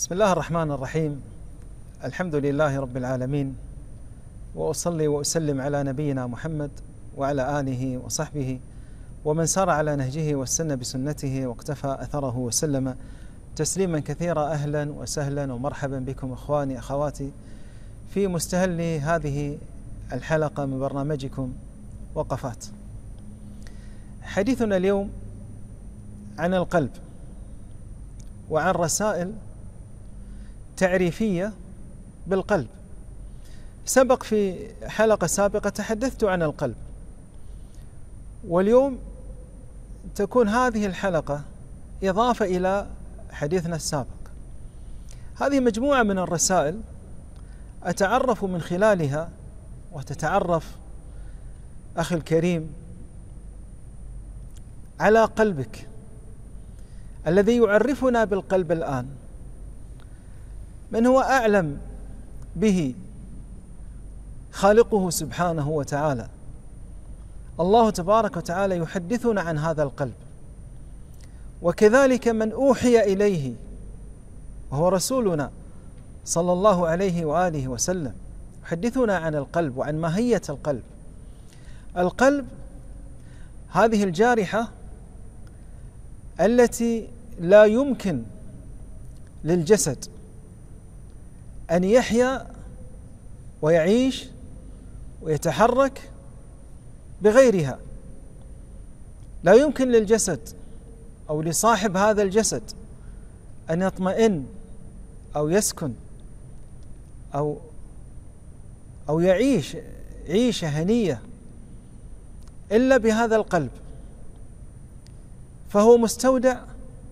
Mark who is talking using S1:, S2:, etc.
S1: بسم الله الرحمن الرحيم. الحمد لله رب العالمين، وأصلي وأسلم على نبينا محمد وعلى آله وصحبه ومن سار على نهجه واستنى بسنته واقتفى أثره وسلم تسليما كثيرا. أهلا وسهلا ومرحبا بكم إخواني أخواتي في مستهل هذه الحلقة من برنامجكم وقفات. حديثنا اليوم عن القلب وعن رسائل تعريفية بالقلب. سبق في حلقة سابقة تحدثت عن القلب، واليوم تكون هذه الحلقة إضافة إلى حديثنا السابق. هذه مجموعة من الرسائل أتعرف من خلالها، وتتعرف أخي الكريم على قلبك الذي يعرفنا بالقلب الآن. من هو أعلم به؟ خالقه سبحانه وتعالى. الله تبارك وتعالى يحدثنا عن هذا القلب، وكذلك من أوحي إليه وهو رسولنا صلى الله عليه وآله وسلم يحدثنا عن القلب وعن ماهية القلب. القلب هذه الجارحة التي لا يمكن للجسد أن يحيا ويعيش ويتحرك بغيرها. لا يمكن للجسد أو لصاحب هذا الجسد أن يطمئن أو يسكن أو يعيش عيشة هنية إلا بهذا القلب، فهو مستودع